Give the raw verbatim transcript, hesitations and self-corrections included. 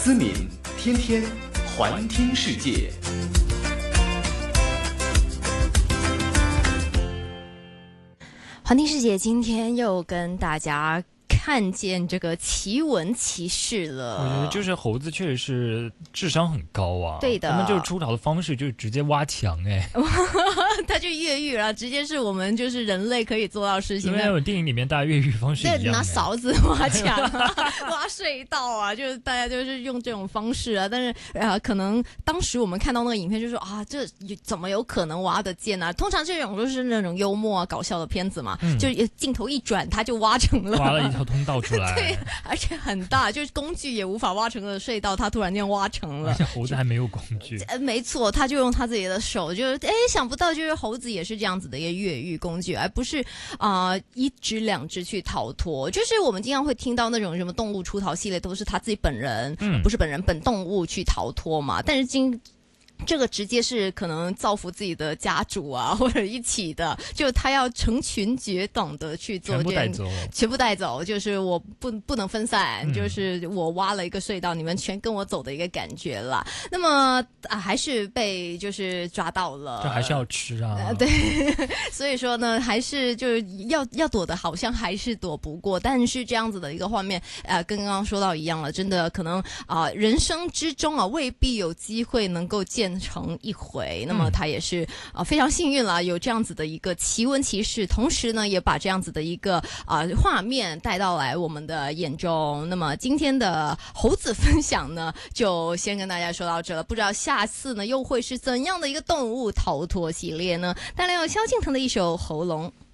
思敏天天环听世界。 环听世界今天又跟大家看见这个奇闻奇事了。 我觉得就是猴子确实是智商很高啊。 对的， 他们就是出逃的方式就是直接挖墙哎， 他就越狱了，直接是我们就是人类可以做到的事情。 跟那种电影里面大家越狱方式一样。 对，拿勺子挖墙、啊、挖隧道啊，就是大家就是用这种方式啊。但是呃，可能当时我们看到那个影片就说啊，这怎么有可能挖得见啊？通常这种都是那种幽默啊、搞笑的片子嘛，嗯、就镜头一转，他就挖成了， 挖了一条通道出来。 对，而且很大，就是工具也无法挖成的隧道，他突然间挖成了。 而且猴子还没有工具。 呃，没错，他就用他自己的手，就是哎，想不到就是猴子也是这样子的一个越狱工具，而不是啊、呃、一只两只去逃脱。就是我们经常会听到那种什么动物出逃系列，都是他自己本人，嗯、不是本人本动物去逃脱嘛。但是今这个直接是可能造福自己的家主啊，或者一起的，就他要成群结党的去做这， 全部带走， 全部带走，就是我不不能分散、嗯，就是我挖了一个隧道，你们全跟我走的一个感觉啦。那么啊，还是被就是抓到了， 这还是要吃啊， 呃、对，所以说呢，还是就是要要躲的，好像还是躲不过，但是这样子的一个画面，呃，跟刚刚说到一样了，真的可能啊、呃，人生之中啊，未必有机会能够见成一回，那么他也是啊、呃、非常幸运了，有这样子的一个奇闻奇事，同时呢也把这样子的一个啊、呃、画面带到来我们的眼中。那么今天的猴子分享呢，就先跟大家说到这了，不知道下次呢又会是怎样的一个动物逃脱系列呢？带来有萧敬腾的一首《喉咙》。